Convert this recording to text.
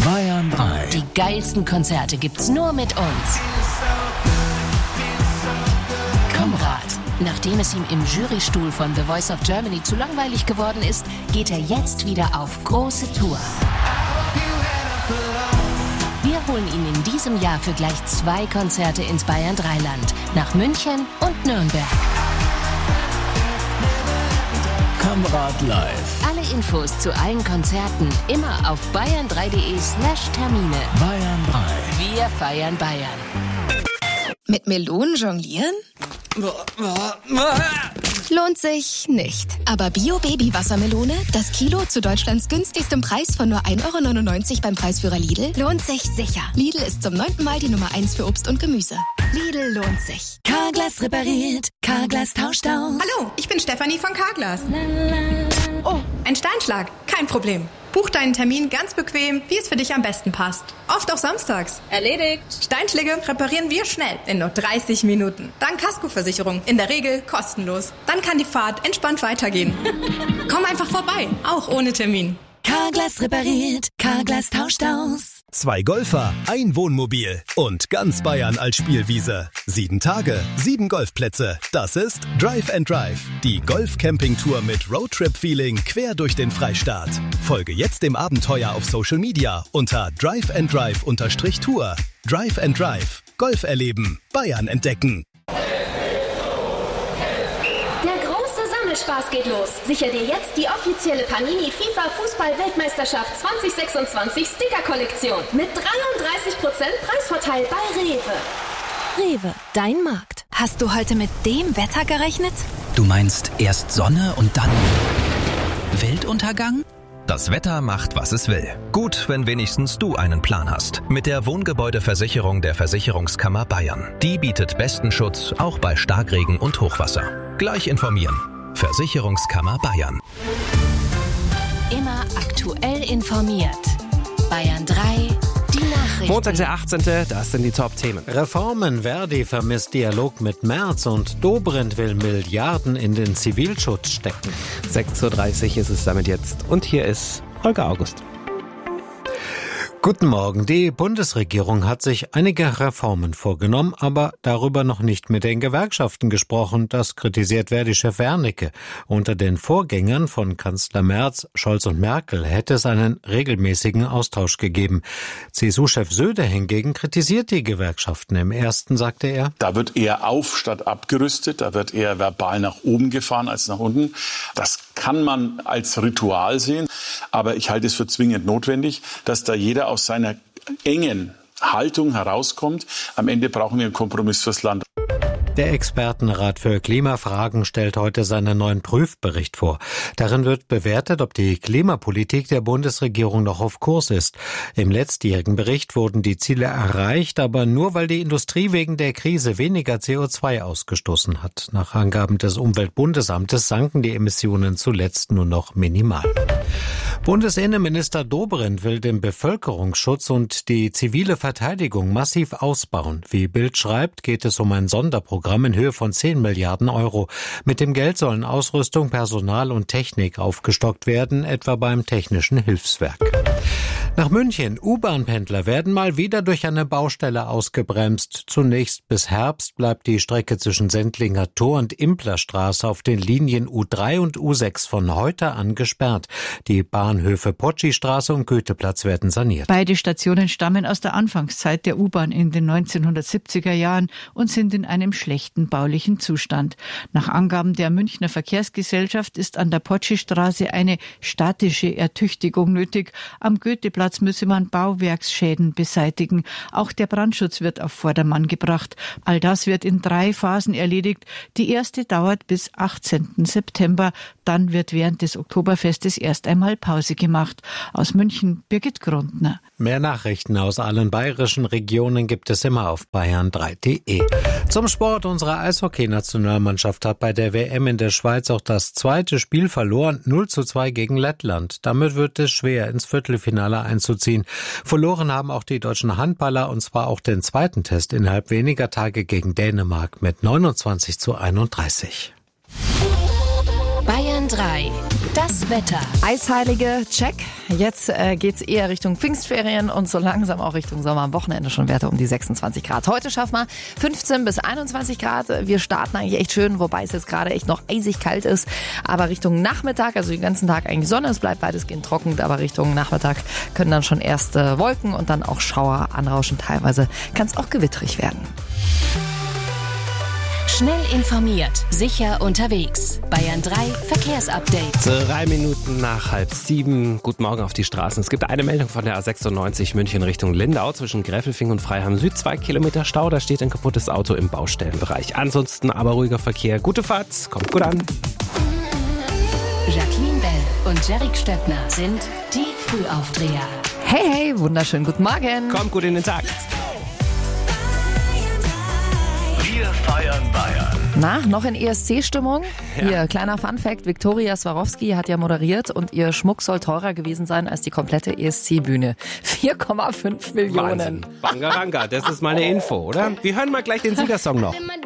Bayern 3. Die geilsten Konzerte gibt's nur mit uns. Konrad. Nachdem es ihm im Jurystuhl von The Voice of Germany zu langweilig geworden ist, geht er jetzt wieder auf große Tour. Wir holen ihn in diesem Jahr für gleich 2 Konzerte ins Bayern 3-Land, nach München und Nürnberg. Konrad live. Alle Infos zu allen Konzerten immer auf bayern3.de/Termine. Bayern 3. Wir feiern Bayern. Mit Melonen jonglieren? Lohnt sich nicht. Aber Bio-Baby-Wassermelone, das Kilo zu Deutschlands günstigstem Preis von nur 1,99 € beim Preisführer Lidl, lohnt sich sicher. Lidl ist zum 9. Mal die Nummer 1 für Obst und Gemüse. Lidl lohnt sich. Carglass repariert, Carglass tauscht aus. Hallo, ich bin Stefanie von Carglass. Oh, ein Steinschlag. Kein Problem. Buch deinen Termin ganz bequem, wie es für dich am besten passt. Oft auch samstags. Erledigt. Steinschläge reparieren wir schnell, in nur 30 Minuten. Dank Kaskoversicherung, in der Regel kostenlos. Dann kann die Fahrt entspannt weitergehen. Komm einfach vorbei, auch ohne Termin. Carglass repariert, Carglass tauscht aus. 2 Golfer, ein Wohnmobil und ganz Bayern als Spielwiese. 7 Tage, 7 Golfplätze. Das ist Drive and Drive, die Golf-Camping-Tour mit Roadtrip-Feeling quer durch den Freistaat. Folge jetzt dem Abenteuer auf Social Media unter driveanddrive_Tour. Drive and Drive, Golf erleben, Bayern entdecken. Spaß geht los. Sicher dir jetzt die offizielle Panini FIFA Fußball-Weltmeisterschaft 2026 Sticker-Kollektion mit 33% Preisvorteil bei Rewe. Rewe, dein Markt. Hast du heute mit dem Wetter gerechnet? Du meinst erst Sonne und dann Weltuntergang? Das Wetter macht, was es will. Gut, wenn wenigstens du einen Plan hast. Mit der Wohngebäudeversicherung der Versicherungskammer Bayern. Die bietet besten Schutz, auch bei Starkregen und Hochwasser. Gleich informieren. Versicherungskammer Bayern. Immer aktuell informiert. Bayern 3, die Nachrichten. Montag, der 18., das sind die Top-Themen. Reformen, Verdi vermisst Dialog mit Merz und Dobrindt will Milliarden in den Zivilschutz stecken. 6:30 Uhr ist es damit jetzt. Und hier ist Holger August. Guten Morgen. Die Bundesregierung hat sich einige Reformen vorgenommen, aber darüber noch nicht mit den Gewerkschaften gesprochen. Das kritisiert Verdi-Chef Wernicke. Unter den Vorgängern von Kanzler Merz, Scholz und Merkel hätte es einen regelmäßigen Austausch gegeben. CSU-Chef Söder hingegen kritisiert die Gewerkschaften. Im ersten sagte er: Da wird eher auf statt abgerüstet, da wird eher verbal nach oben gefahren als nach unten. Das kann man als Ritual sehen, aber ich halte es für zwingend notwendig, dass da jeder aus seiner engen Haltung herauskommt. Am Ende brauchen wir einen Kompromiss fürs Land. Der Expertenrat für Klimafragen stellt heute seinen neuen Prüfbericht vor. Darin wird bewertet, ob die Klimapolitik der Bundesregierung noch auf Kurs ist. Im letztjährigen Bericht wurden die Ziele erreicht, aber nur weil die Industrie wegen der Krise weniger CO2 ausgestoßen hat. Nach Angaben des Umweltbundesamtes sanken die Emissionen zuletzt nur noch minimal. Bundesinnenminister Dobrindt will den Bevölkerungsschutz und die zivile Verteidigung massiv ausbauen. Wie Bild schreibt, geht es um ein Sonderprogramm in Höhe von 10 Milliarden Euro. Mit dem Geld sollen Ausrüstung, Personal und Technik aufgestockt werden, etwa beim Technischen Hilfswerk. Nach München. U-Bahn-Pendler werden mal wieder durch eine Baustelle ausgebremst. Zunächst bis Herbst bleibt die Strecke zwischen Sendlinger Tor und Implerstraße auf den Linien U3 und U6 von heute an gesperrt. Die Bahnhöfe Potschi-Straße und Goetheplatz werden saniert. Beide Stationen stammen aus der Anfangszeit der U-Bahn in den 1970er Jahren und sind in einem schlechten baulichen Zustand. Nach Angaben der Münchner Verkehrsgesellschaft ist an der Potschi-Straße eine statische Ertüchtigung nötig. Am Goetheplatz müsse man Bauwerksschäden beseitigen. Auch der Brandschutz wird auf Vordermann gebracht. All das wird in 3 Phasen erledigt. Die erste dauert bis 18. September. Dann wird während des Oktoberfestes erst einmal Pause gemacht. Aus München, Birgit Grundner. Mehr Nachrichten aus allen bayerischen Regionen gibt es immer auf bayern3.de. Zum Sport. Unsere Eishockey-Nationalmannschaft hat bei der WM in der Schweiz auch das zweite Spiel verloren, 0:2 gegen Lettland. Damit wird es schwer, ins Viertelfinale einzuziehen. Verloren haben auch die deutschen Handballer, und zwar auch den zweiten Test innerhalb weniger Tage gegen Dänemark mit 29:31. Bayern 3. Das Wetter. Eisheilige, check. Jetzt geht's eher Richtung Pfingstferien und so langsam auch Richtung Sommer. Am Wochenende schon Werte um die 26 Grad. Heute schaffen wir 15 bis 21 Grad. Wir starten eigentlich echt schön, wobei es jetzt gerade echt noch eisig kalt ist. Aber Richtung Nachmittag, also den ganzen Tag eigentlich Sonne. Es bleibt weitestgehend trocken, aber Richtung Nachmittag können dann schon erste Wolken und dann auch Schauer anrauschen. Teilweise kann es auch gewitterig werden. Schnell informiert, sicher unterwegs. Bayern 3 Verkehrsupdate. 3 Minuten nach 6:30. Guten Morgen auf die Straßen. Es gibt eine Meldung von der A96 München Richtung Lindau zwischen Gräfelfing und Freiham Süd. 2 Kilometer Stau, da steht ein kaputtes Auto im Baustellenbereich. Ansonsten aber ruhiger Verkehr. Gute Fahrt, kommt gut an. Jacqueline Bell und Jerick Stöckner sind die Frühaufdreher. Hey, hey, wunderschön guten Morgen. Kommt gut in den Tag. Wir feiern Bayern. Na, noch in ESC-Stimmung? Ja. Hier, kleiner Funfact, Viktoria Swarovski hat ja moderiert und ihr Schmuck soll teurer gewesen sein als die komplette ESC-Bühne. 4,5 Millionen. Wahnsinn. Banga Banga, das ist mal eine Info, oder? Wir hören mal gleich den Siegersong noch.